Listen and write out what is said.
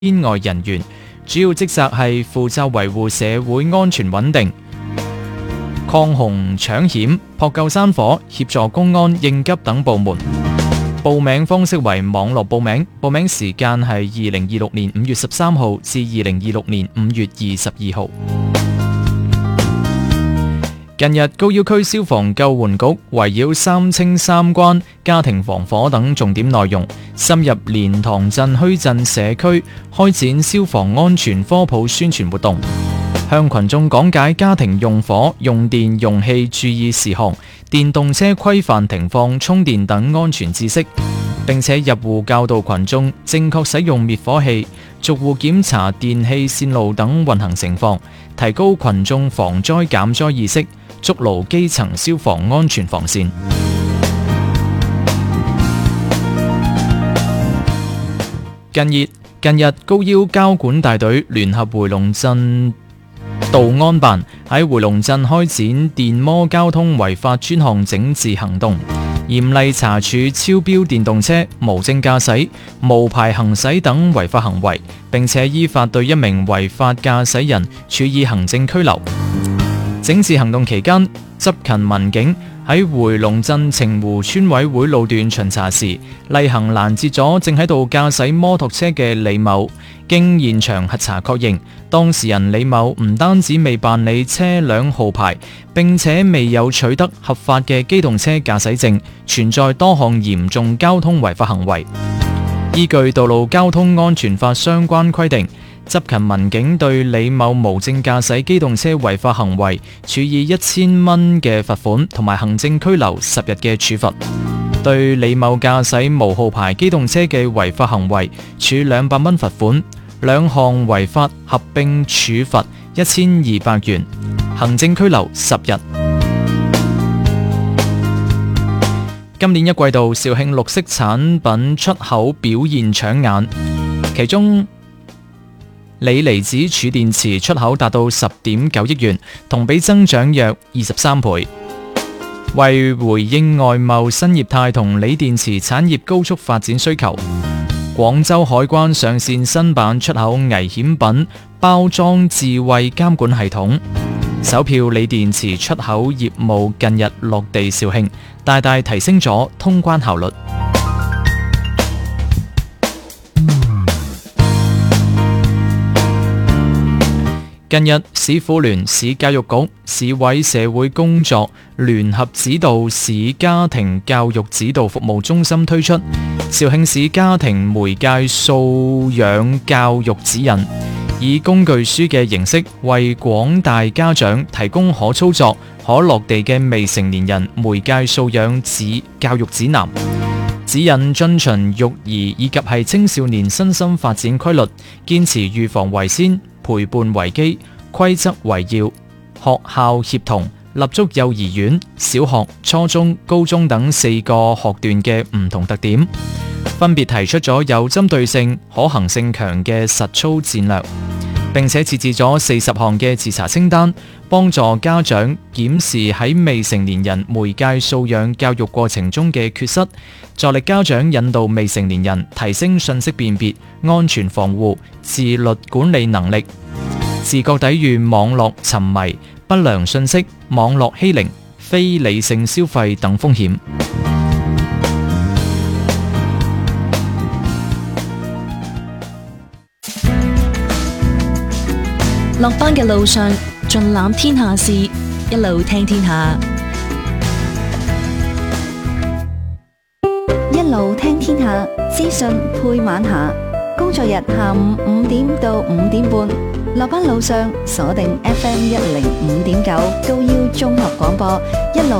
編外人員，主要職責係負責維護社會安全穩定、抗洪搶險、撲救山火、協助公安應急等部門。報名方式為網絡報名，報名時間係2026年5月13號至2026年5月22號。近日，高要區消防救援局圍繞三清三關、家庭防火等重點內容，深入蓮塘鎮墟鎮社區，開展消防安全科普宣傳活動，向群眾講解家庭用火、用電、用氣注意事項、電動車規範停放、充電等安全知識，並且入戶教導群眾正確使用滅火器，逐戶檢查電氣線路等運行情況，提高群眾防災減災意識，築牢基層消防安全防線。近日高要交管大隊聯合回龍鎮道安辦喺回龍鎮開展電摩交通違法專項整治行動，嚴厲查處超標電動車、無證駕駛、無牌行駛等違法行為，並且依法對一名違法駕駛人處以行政拘留。整治行動期間，執勤民警喺回龍鎮澄湖村委會路段巡查時，例行攔截咗正喺度駕駛摩托車嘅李某。經現場核查確認，當事人李某唔單止未辦理車輛號牌，並且未有取得合法嘅機動車駕駛證，存在多項嚴重交通違法行為。依據《道路交通安全法》相關規定，執勤民警對李某無證駕駛機動車違法行為處以1000蚊嘅罰款同埋行政拘留10日嘅處罰，對李某駕駛無號牌機動車嘅違法行為處200蚊罰款，兩項違法合併處罰1200元，行政拘留10日。今年一季度，肇慶綠色產品出口表現搶眼，其中鋰離子儲電池出口達到10.9億元，同比增長約23倍。為回應外貿新業態同鋰電池產業高速發展需求，廣州海關上線新版出口危險品包裝智慧監管系統，首票鋰電池出口業務近日落地肇慶，大大提升咗通關效率。近日，市婦聯、市教育局、市委社會工作聯合指導市家庭教育指導服務中心推出肇慶市家庭媒介素養教育指引，以工具書嘅形式為廣大家長提供可操作、可落地嘅未成年人媒介素養教育指南。指引遵循育兒以及係青少年身心發展規律，堅持預防為先、陪伴為基、規則為要、學校協同，立足幼兒園、小學、初中、高中等4個學段嘅唔同特點，分別提出咗有針對性、可行性強嘅實操戰略，並且設置咗40項嘅自查清單，幫助家長檢視喺未成年人媒介素養教育過程中嘅缺失，助力家長引導未成年人提升信息辨別、安全防護、自律管理能力，自覺抵禦網絡沉迷、不良信息、網絡欺凌、非理性消費等風險。 落班嘅路上，盡覽天下事，一路聽天下， 一路聽天下，資訊配晚霞。工作日下午5點到5點半，落班路上鎖定 FM 105.9高腰綜合廣播，一路